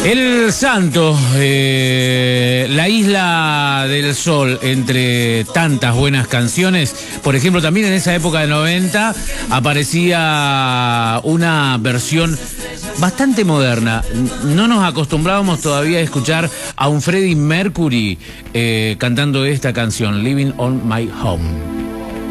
El Santo, la Isla del Sol, entre tantas buenas canciones. Por ejemplo, también en esa época de 90 aparecía una versión bastante moderna. No nos acostumbrábamos todavía a escuchar a un Freddie Mercury cantando esta canción, Living on My Home.